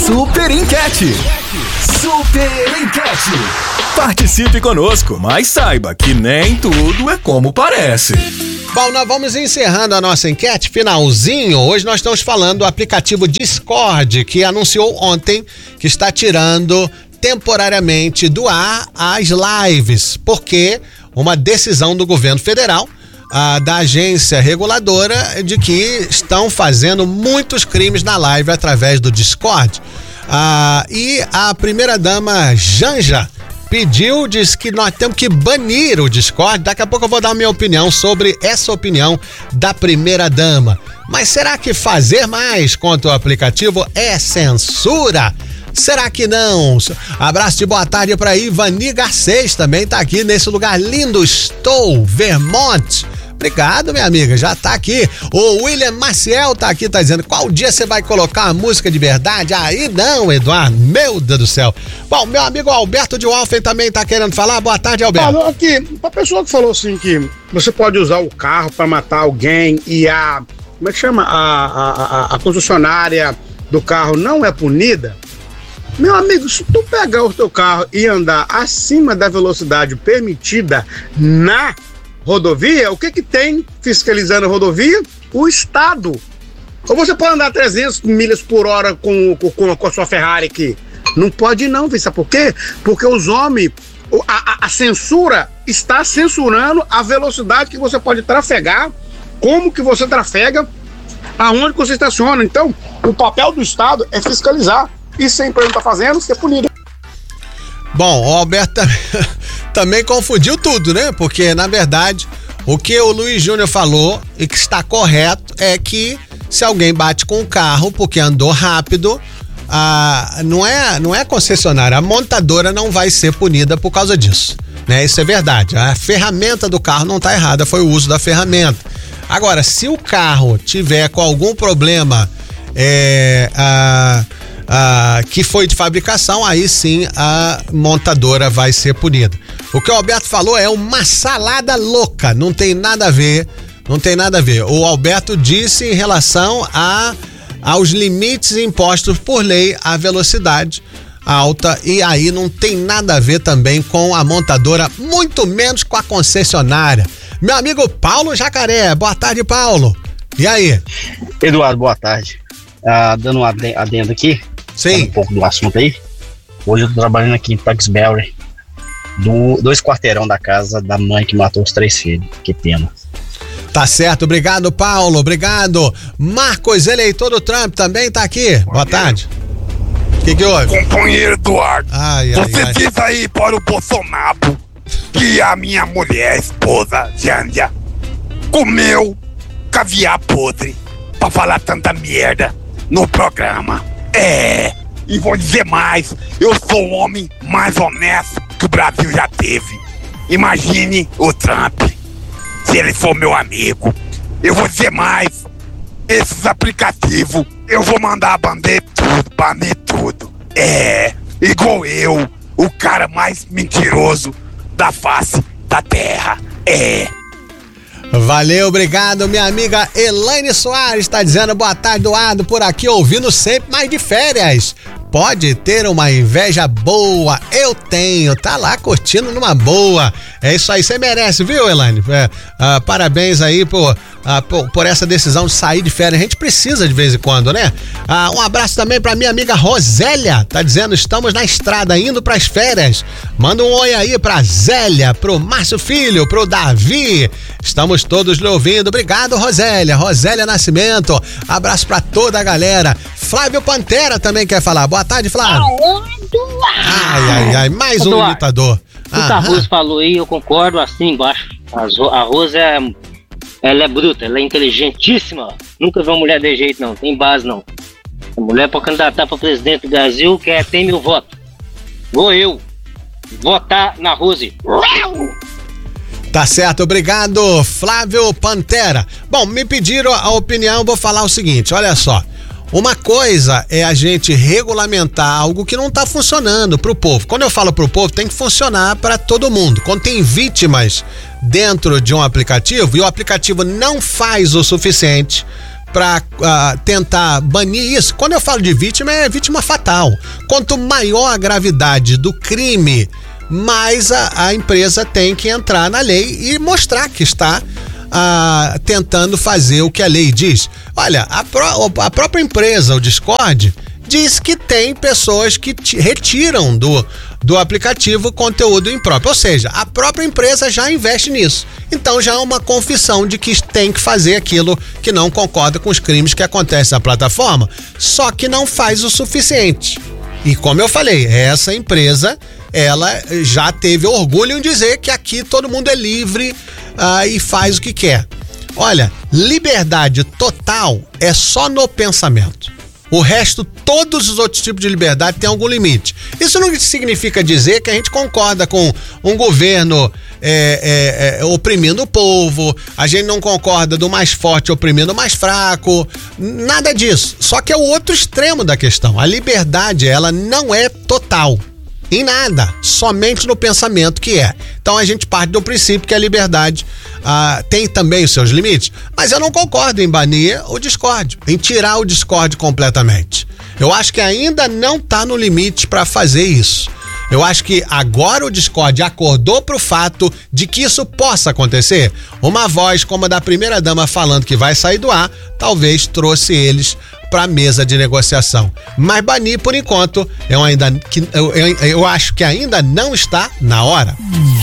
Super Enquete. Super Enquete. Participe conosco, mas saiba que nem tudo é como parece. Bom, nós vamos encerrando a nossa enquete, finalzinho. Hoje nós estamos falando do aplicativo Discord, que anunciou ontem que está tirando temporariamente do ar as lives, porque uma decisão do governo federal, da agência reguladora, de que estão fazendo muitos crimes na live através do Discord. E a primeira-dama Janja diz que nós temos que banir o Discord. Daqui a pouco eu vou dar a minha opinião sobre essa opinião da primeira-dama. Mas será que fazer mais contra o aplicativo é censura? Será que não? Abraço de boa tarde para Ivani Garcês, também tá aqui nesse lugar lindo, Stowe, Vermont. Obrigado, minha amiga, já tá aqui. O William Maciel tá aqui, tá dizendo: qual dia você vai colocar uma música de verdade? Aí não, Eduardo, meu Deus do céu. Bom, meu amigo Alberto de Walfen também tá querendo falar. Boa tarde, Alberto. Falou aqui, pra pessoa que falou assim que você pode usar o carro pra matar alguém e como é que chama? A concessionária do carro não é punida. Meu amigo, se tu pegar o teu carro e andar acima da velocidade permitida na rodovia, o que tem fiscalizando a rodovia? O Estado. Ou você pode andar 300 milhas por hora com a sua Ferrari aqui? Não pode não, sabe por quê? Porque os homens, a censura está censurando a velocidade que você pode trafegar, como que você trafega, aonde você estaciona. Então, o papel do Estado é fiscalizar. E se a empresa não está fazendo, ser punido. Bom, o Alberto também confundiu tudo, né? Porque, na verdade, o que o Luiz Júnior falou e que está correto é que se alguém bate com o carro porque andou rápido, não é concessionária, a montadora não vai ser punida por causa disso, né? Isso é verdade. A ferramenta do carro não está errada, foi o uso da ferramenta. Agora, se o carro tiver com algum problema que foi de fabricação, aí sim a montadora vai ser punida. O que o Alberto falou é uma salada louca, não tem nada a ver. O Alberto disse em relação aos limites impostos por lei à velocidade alta, e aí não tem nada a ver também com a montadora, muito menos com a concessionária. Meu amigo Paulo Jacaré, boa tarde, Paulo. E aí? Eduardo, boa tarde. Dando um adendo aqui, sim, um pouco do assunto aí. Hoje eu tô trabalhando aqui em Paxbury, 2 quarteirão da casa da mãe que matou os 3 filhos. Que pena. Tá certo, obrigado, Paulo, obrigado. Marcos, eleitor do Trump, também tá aqui. Boa tarde. O que houve? Companheiro Eduardo, você diz aí para o Bolsonaro que a minha mulher, esposa, Jândia, comeu caviar podre pra falar tanta merda no programa. E vou dizer mais, eu sou o homem mais honesto que o Brasil já teve. Imagine o Trump, se ele for meu amigo. Eu vou dizer mais, esses aplicativos, eu vou mandar banir tudo. Igual eu, o cara mais mentiroso da face da terra. Valeu, obrigado, minha amiga Elaine Soares está dizendo: boa tarde, Eduardo, por aqui ouvindo sempre, mas de férias. Pode ter uma inveja boa, eu tenho, tá lá curtindo numa boa. É isso aí, você merece, viu, Elaine? Parabéns aí por essa decisão de sair de férias. A gente precisa de vez em quando, né? Um abraço também pra minha amiga Rosélia, tá dizendo: estamos na estrada indo pras férias. Manda um oi aí pra Zélia, pro Márcio Filho, pro Davi. Estamos todos lhe ouvindo. Obrigado, Rosélia. Rosélia Nascimento. Abraço pra toda a galera. Flávio Pantera também quer falar. Boa tarde, Flávio. Ai, mais um imitador. O que a Rose falou aí, eu concordo, assim embaixo. A Rose ela é bruta, ela é inteligentíssima. Nunca vi uma mulher de jeito, não. Tem base, não. A mulher pra candidatar pra presidente do Brasil tem 1000 votos. Vou eu votar na Rose. Tá certo, obrigado, Flávio Pantera. Bom, me pediram a opinião, vou falar o seguinte, olha só. Uma coisa é a gente regulamentar algo que não está funcionando para o povo. Quando eu falo para o povo, tem que funcionar para todo mundo. Quando tem vítimas dentro de um aplicativo e o aplicativo não faz o suficiente para tentar banir isso. Quando eu falo de vítima, é vítima fatal. Quanto maior a gravidade do crime, mais a empresa tem que entrar na lei e mostrar que está tentando fazer o que a lei diz. Olha, a própria empresa, o Discord, diz que tem pessoas que retiram do aplicativo conteúdo impróprio. Ou seja, a própria empresa já investe nisso. Então já é uma confissão de que tem que fazer aquilo que não concorda com os crimes que acontecem na plataforma, só que não faz o suficiente. E como eu falei, essa empresa, ela já teve orgulho em dizer que aqui todo mundo é livre e faz o que quer. Olha, liberdade total é só no pensamento. O resto, todos os outros tipos de liberdade tem algum limite. Isso não significa dizer que a gente concorda com um governo oprimindo o povo, a gente não concorda do mais forte oprimindo o mais fraco, nada disso. Só que é o outro extremo da questão. A liberdade, ela não é total. Em nada, somente no pensamento que é. Então a gente parte do princípio que a liberdade tem também os seus limites, mas eu não concordo em banir o Discord, em tirar o Discord completamente. Eu acho que ainda não está no limite para fazer isso. Eu acho que agora o Discord acordou pro fato de que isso possa acontecer. Uma voz como a da primeira-dama falando que vai sair do ar, talvez trouxe eles para a mesa de negociação. Mas banir, por enquanto, eu acho que ainda não está na hora.